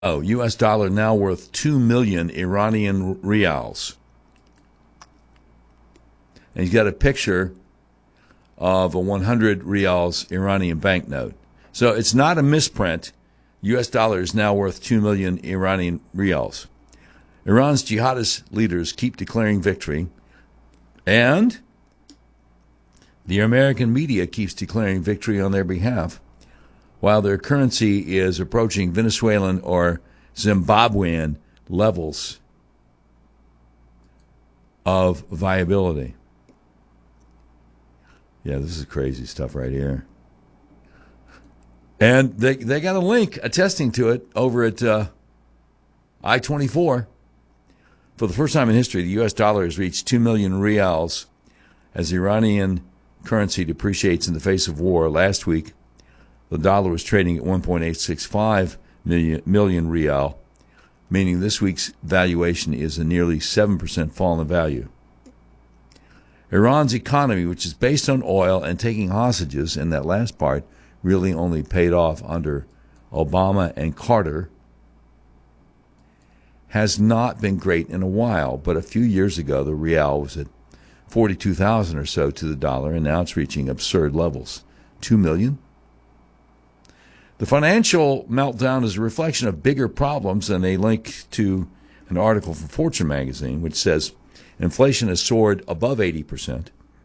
Oh, U.S. dollar now worth 2 million Iranian rials. And he's got a picture of a 100 rials Iranian banknote. So it's not a misprint. U.S. dollar is now worth 2 million Iranian rials. Iran's jihadist leaders keep declaring victory, and the American media keeps declaring victory on their behalf, while their currency is approaching Venezuelan or Zimbabwean levels of viability. Yeah, this is crazy stuff right here. And they got a link attesting to it over at I-24. For the first time in history, the U.S. dollar has reached 2 million rials as Iranian currency depreciates in the face of war. Last week, the dollar was trading at 1.865 million rial, meaning this week's valuation is a nearly 7% fall in value. Iran's economy, which is based on oil and taking hostages, and that last part really only paid off under Obama and Carter, has not been great in a while. But a few years ago, the rial was at 42,000 or so to the dollar, and now it's reaching absurd levels. 2 million? The financial meltdown is a reflection of bigger problems, and they link to an article from Fortune magazine, which says inflation has soared above 80%,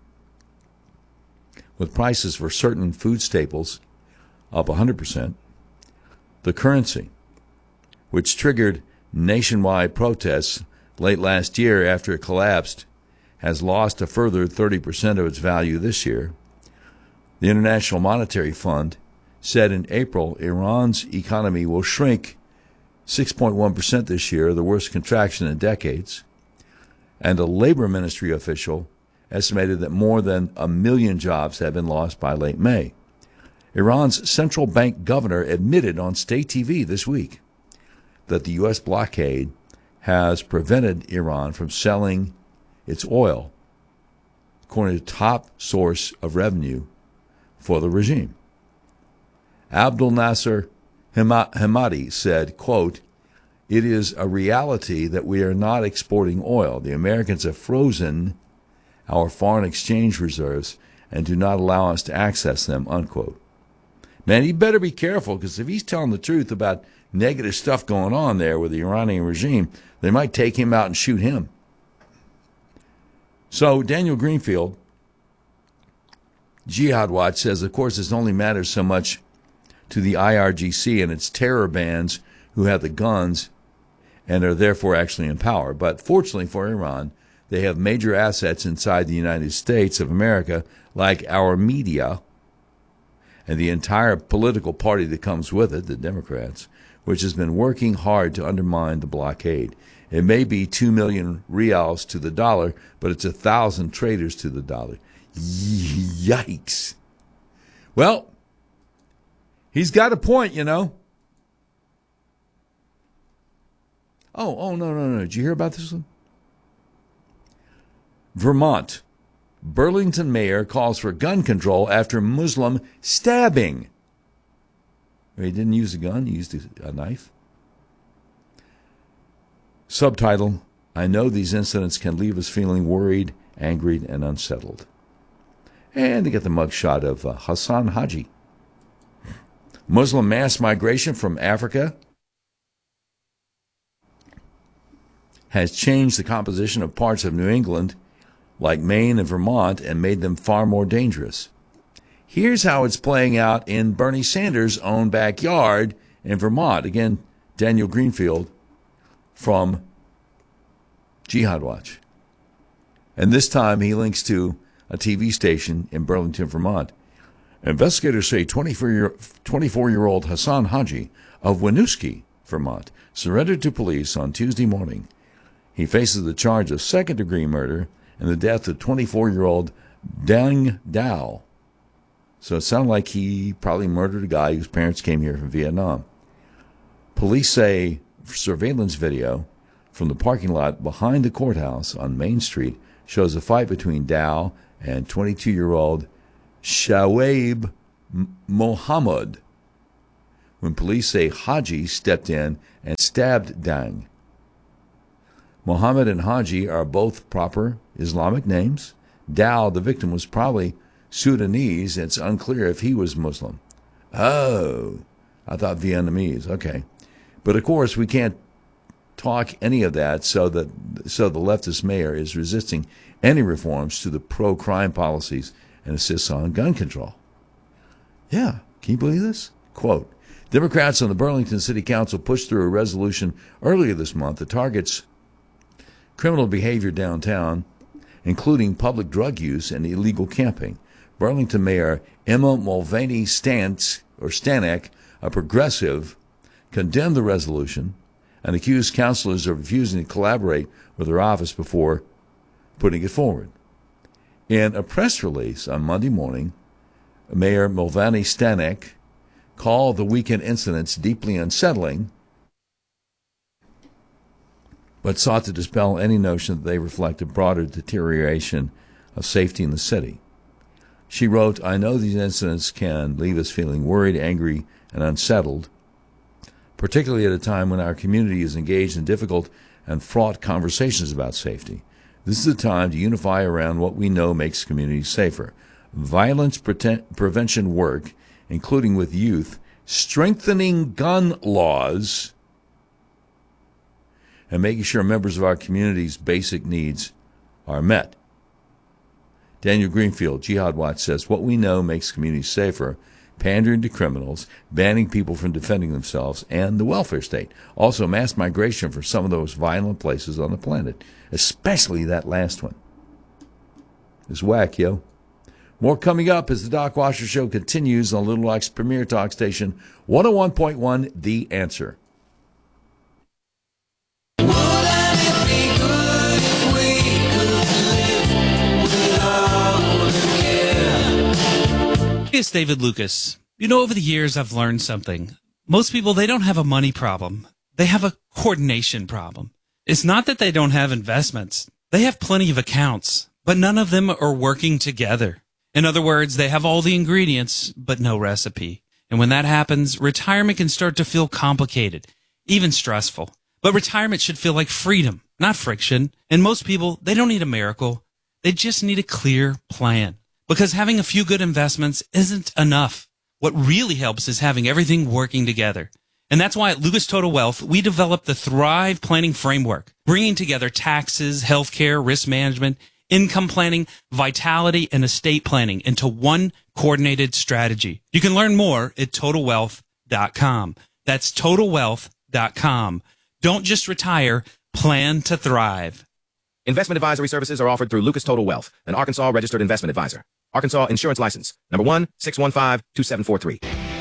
with prices for certain food staples up 100%. The currency, which triggered nationwide protests late last year after it collapsed, has lost a further 30% of its value this year. The International Monetary Fund said in April Iran's economy will shrink 6.1% this year, the worst contraction in decades. And a labor ministry official estimated that more than 1 million jobs have been lost by late May. Iran's central bank governor admitted on state TV this week that the U.S. blockade has prevented Iran from selling its oil, according to top source of revenue for the regime. Abdul Nasser Hamadi said, quote, "It is a reality that we are not exporting oil. The Americans have frozen our foreign exchange reserves and do not allow us to access them," unquote. Man, he better be careful, because if he's telling the truth about negative stuff going on there with the Iranian regime, they might take him out and shoot him. So Daniel Greenfield, Jihad Watch, says, of course, this only matters so much to the IRGC and its terror bands who have the guns and are therefore actually in power. But fortunately for Iran, they have major assets inside the United States of America, like our media and the entire political party that comes with it, the Democrats, which has been working hard to undermine the blockade. It may be 2 million rials to the dollar, but it's 1,000 traders to the dollar. Yikes. Well, he's got a point, you know. Oh, no. Did you hear about this one? Vermont. Burlington mayor calls for gun control after Muslim stabbing. He didn't use a gun, he used a knife. Subtitle, I know these incidents can leave us feeling worried, angry, and unsettled. And they get the mugshot of Hassan Haji. Muslim mass migration from Africa has changed the composition of parts of New England, like Maine and Vermont, and made them far more dangerous. Here's how it's playing out in Bernie Sanders' own backyard in Vermont. Again, Daniel Greenfield from Jihad Watch. And this time he links to a TV station in Burlington, Vermont. Investigators say 24-year-old Hassan Haji of Winooski, Vermont, surrendered to police on Tuesday morning. He faces the charge of second-degree murder and the death of 24-year-old Dang Dao. So it sounded like he probably murdered a guy whose parents came here from Vietnam. Police say surveillance video from the parking lot behind the courthouse on Main Street shows a fight between Dao and 22-year-old Shawaib Mohammed, when police say Haji stepped in and stabbed Dang. Mohammed and Haji are both proper Islamic names. Dao, the victim, was probably Sudanese. It's unclear if he was Muslim. Oh, I thought Vietnamese. Okay. But of course, we can't talk any of that, so the leftist mayor is resisting any reforms to the pro-crime policies and insists on gun control. Yeah, can you believe this? Quote, Democrats on the Burlington City Council pushed through a resolution earlier this month that targets criminal behavior downtown, including public drug use and illegal camping. Burlington Mayor Emma Mulvaney Stanek, a progressive, condemned the resolution and accused councilors of refusing to collaborate with her office before putting it forward. In a press release on Monday morning, Mayor Mulvaney Stanek called the weekend incidents deeply unsettling, but sought to dispel any notion that they reflect a broader deterioration of safety in the city. She wrote, I know these incidents can leave us feeling worried, angry, and unsettled, particularly at a time when our community is engaged in difficult and fraught conversations about safety. This is a time to unify around what we know makes communities safer. Violence prevention work, including with youth, strengthening gun laws, and making sure members of our community's basic needs are met. Daniel Greenfield, Jihad Watch, says what we know makes communities safer: pandering to criminals, banning people from defending themselves, and the welfare state. Also, mass migration from some of those violent places on the planet, especially that last one. It's whack, yo. More coming up as the Doc Washer Show continues on Little Rock's premier talk station, 101.1 The Answer. It's David Lucas. You know, over the years, I've learned something. Most people, they don't have a money problem. They have a coordination problem. It's not that they don't have investments. They have plenty of accounts, but none of them are working together. In other words, they have all the ingredients, but no recipe. And when that happens, retirement can start to feel complicated, even stressful. But retirement should feel like freedom, not friction. And most people, they don't need a miracle. They just need a clear plan. Because having a few good investments isn't enough. What really helps is having everything working together. And that's why at Lucas Total Wealth, we developed the Thrive Planning Framework, bringing together taxes, healthcare, risk management, income planning, vitality, and estate planning into one coordinated strategy. You can learn more at TotalWealth.com. That's TotalWealth.com. Don't just retire, plan to thrive. Investment advisory services are offered through Lucas Total Wealth, an Arkansas registered investment advisor. Arkansas Insurance License, number 1-615-2743.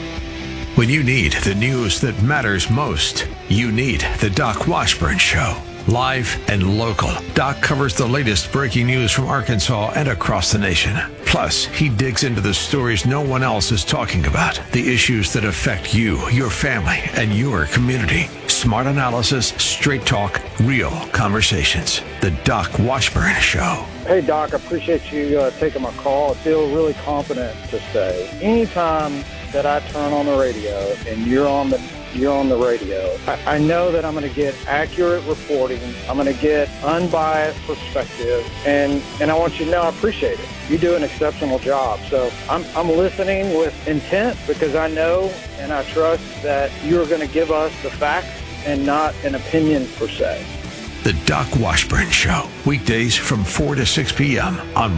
When you need the news that matters most, you need the Doc Washburn Show. Live and local, Doc covers the latest breaking news from Arkansas and across the nation. Plus, he digs into the stories no one else is talking about, the issues that affect you, your family, and your community. Smart analysis, straight talk, real conversations. The Doc Washburn Show. Hey, Doc, I appreciate you taking my call. I feel really confident to say anytime that I turn on the radio and you're on the radio, I know that I'm going to get accurate reporting. I'm going to get unbiased perspective, and I want you to know I appreciate it. You do an exceptional job. So I'm listening with intent because I know and I trust that you're going to give us the facts and not an opinion per se. The Doc Washburn Show, weekdays from 4 to 6 p.m. on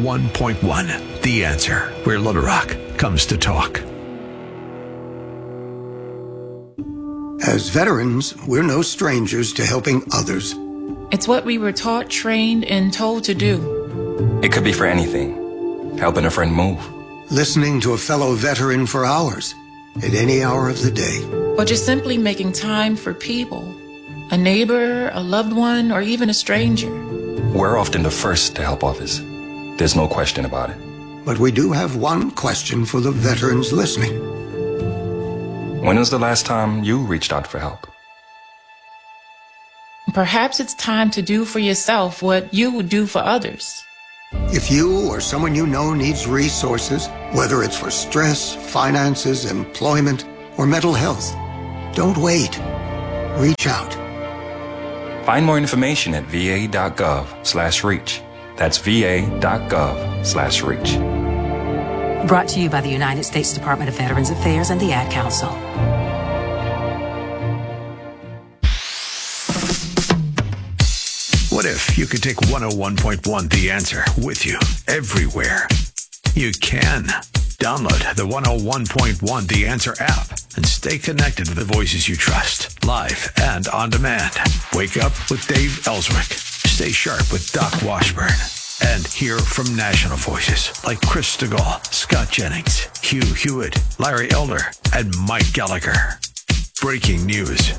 101.1 The Answer, where Little Rock comes to talk. As veterans, we're no strangers to helping others. It's what we were taught, trained, and told to do. It could be for anything. Helping a friend move. Listening to a fellow veteran for hours, at any hour of the day. Or just simply making time for people. A neighbor, a loved one, or even a stranger. We're often the first to help others. There's no question about it. But we do have one question for the veterans listening. When was the last time you reached out for help? Perhaps it's time to do for yourself what you would do for others. If you or someone you know needs resources, whether it's for stress, finances, employment, or mental health. Don't wait. Reach out. Find more information at va.gov/reach. That's va.gov/reach. Brought to you by the United States Department of Veterans Affairs and the Ad Council. What if you could take 101.1 The Answer with you everywhere? You can. Download the 101.1 The Answer app and stay connected to the voices you trust, live and on demand. Wake up with Dave Ellswick. Stay sharp with Doc Washburn. And hear from national voices like Chris Stegall, Scott Jennings, Hugh Hewitt, Larry Elder, and Mike Gallagher. Breaking news,